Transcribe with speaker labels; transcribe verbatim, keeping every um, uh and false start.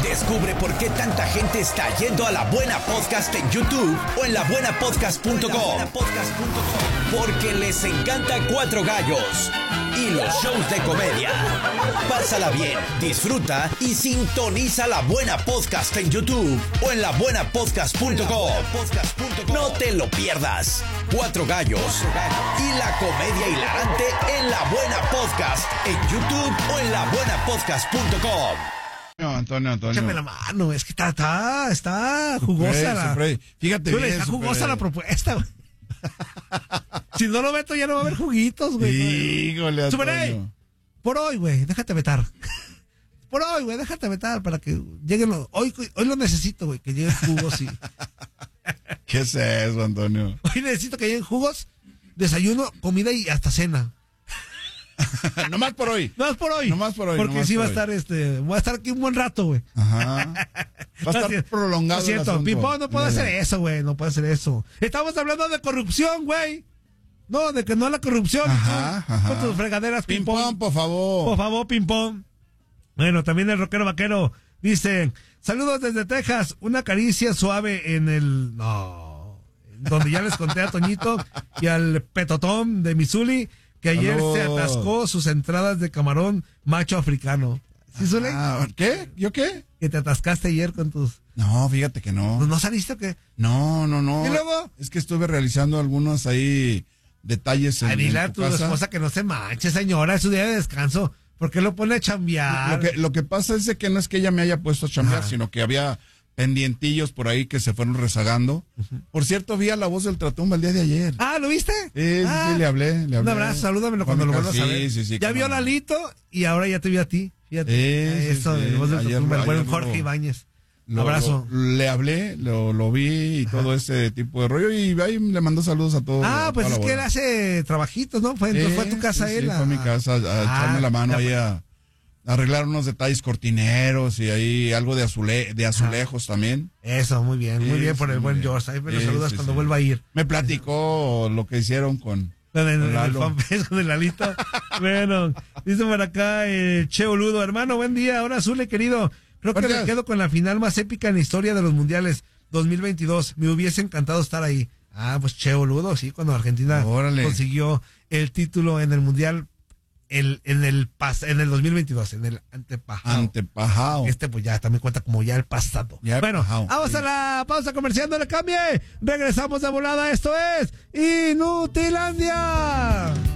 Speaker 1: Descubre por qué tanta gente está yendo a La Buena Podcast en YouTube o en la buena podcast punto com. Porque les encanta Cuatro Gallos y los shows de comedia. Pásala bien, disfruta y sintoniza La Buena Podcast en YouTube o en la buena podcast punto com. No te lo pierdas. Cuatro Gallos y la comedia hilarante en La Buena Podcast en YouTube o en la buena podcast punto com.
Speaker 2: No, Antonio, Antonio.
Speaker 3: Échame la mano, es que está, está, está jugosa la...
Speaker 2: Super, fíjate
Speaker 3: Súbele,
Speaker 2: bien,
Speaker 3: está
Speaker 2: super.
Speaker 3: jugosa la propuesta, güey. Si no lo meto ya no va a haber juguitos, güey.
Speaker 2: Híjole,
Speaker 3: Súbele,
Speaker 2: Antonio.
Speaker 3: por hoy, güey, déjate vetar. Por hoy, güey, déjate vetar para que lleguen los... Hoy, hoy lo necesito, güey, que lleguen jugos y...
Speaker 2: ¿Qué es eso, Antonio?
Speaker 3: Hoy necesito que lleguen jugos, desayuno, comida y hasta cena.
Speaker 2: Nomás por hoy.
Speaker 3: Nomás por hoy.
Speaker 2: Nomás por hoy.
Speaker 3: Porque
Speaker 2: nomás
Speaker 3: sí
Speaker 2: por
Speaker 3: va a
Speaker 2: hoy.
Speaker 3: estar, este, voy a estar aquí un buen rato, güey.
Speaker 2: Ajá. Va a estar
Speaker 3: No,
Speaker 2: prolongado.
Speaker 3: Lo siento,
Speaker 2: el asunto.
Speaker 3: Pimpón no puede
Speaker 2: Mira.
Speaker 3: hacer eso, güey, no puede hacer eso. Estamos hablando de corrupción, güey. No, de que no la corrupción.
Speaker 2: Ajá,
Speaker 3: Con-
Speaker 2: ajá.
Speaker 3: Con tus fregaderas, Pimpón.
Speaker 2: Pimpón, por favor.
Speaker 3: Por favor, Pimpón. Bueno, también el rockero vaquero dice, saludos desde Texas, una caricia suave en el... No, donde ya les conté a Toñito y al Petotón de Missouri que ayer
Speaker 2: Saludos.
Speaker 3: se atascó sus entradas de camarón macho africano. ¿Sí, Zule?
Speaker 2: Ah, ¿qué? ¿Yo qué?
Speaker 3: Que te atascaste ayer con tus...
Speaker 2: No, fíjate que no.
Speaker 3: ¿No saliste o qué?
Speaker 2: No, no, no.
Speaker 3: ¿Y luego?
Speaker 2: Es que estuve realizando algunos ahí detalles en,
Speaker 3: Ay, dile
Speaker 2: en
Speaker 3: a
Speaker 2: tu
Speaker 3: tu
Speaker 2: casa.
Speaker 3: esposa que no se manche, señora, es su día de descanso. ¿Por qué lo pone a chambear?
Speaker 2: Lo que, lo que pasa es de que no es que ella me haya puesto a chambear,
Speaker 3: Ajá.
Speaker 2: sino que había pendientillos por ahí que se fueron rezagando. Por cierto, vi a La Voz del Tratumba el día de ayer.
Speaker 3: Ah, ¿lo viste?
Speaker 2: Sí, sí,
Speaker 3: Ah,
Speaker 2: sí, le hablé, le hablé.
Speaker 3: Un abrazo, salúdamelo
Speaker 2: Fue a
Speaker 3: cuando
Speaker 2: mi
Speaker 3: lo
Speaker 2: casa.
Speaker 3: vuelvas a ver.
Speaker 2: Sí, sí, sí.
Speaker 3: Ya
Speaker 2: cómo
Speaker 3: vio a
Speaker 2: no.
Speaker 3: Lalito y ahora ya te vio a ti. Fíjate.
Speaker 2: Sí, sí,
Speaker 3: Eso
Speaker 2: sí.
Speaker 3: de voz del
Speaker 2: Ayer
Speaker 3: Tratumba,
Speaker 2: lo-
Speaker 3: el buen
Speaker 2: ayer
Speaker 3: Jorge
Speaker 2: lo-
Speaker 3: Ibáñez.
Speaker 2: Lo-
Speaker 3: Abrazo.
Speaker 2: lo- le hablé, lo, lo vi y
Speaker 3: Ajá.
Speaker 2: todo ese tipo de rollo y ahí le mandó saludos a todos.
Speaker 3: Ah, pues es que él hace trabajitos, ¿no? Fue, entonces fue a tu casa
Speaker 2: sí,
Speaker 3: él.
Speaker 2: sí,
Speaker 3: a-
Speaker 2: fue a mi casa a, a
Speaker 3: Ah,
Speaker 2: echarme la mano
Speaker 3: ya
Speaker 2: ahí
Speaker 3: fue.
Speaker 2: a, a arreglar unos detalles cortineros y ahí algo de azule, de azulejos también.
Speaker 3: Eso, muy bien, muy
Speaker 2: Sí,
Speaker 3: bien por
Speaker 2: sí,
Speaker 3: el
Speaker 2: muy
Speaker 3: buen
Speaker 2: bien.
Speaker 3: George. Ahí me lo
Speaker 2: Sí,
Speaker 3: saludas
Speaker 2: sí,
Speaker 3: cuando
Speaker 2: sí.
Speaker 3: vuelva a ir.
Speaker 2: Me platicó lo que hicieron con,
Speaker 3: En, en-
Speaker 2: con
Speaker 3: en el
Speaker 2: Lalo.
Speaker 3: fanpage con el Lalito. Bueno, dice por acá eh, Che Boludo, hermano, buen día. Ahora Zule, querido. Creo que
Speaker 2: Buenos
Speaker 3: me
Speaker 2: días.
Speaker 3: quedo con la final más épica en la historia de los mundiales dos mil veintidós. Me hubiese encantado estar ahí. Ah, pues Che Boludo, sí, cuando Argentina
Speaker 2: Órale.
Speaker 3: consiguió el título en el mundial el, en el pas, en el dos mil veintidós, en el antepasado.
Speaker 2: Antepajao.
Speaker 3: Este pues ya también cuenta como ya el pasado.
Speaker 2: Ya el
Speaker 3: bueno,
Speaker 2: pasado,
Speaker 3: vamos
Speaker 2: sí.
Speaker 3: a la pausa comercial, no le cambie. Regresamos de volada, esto es Inutilandia.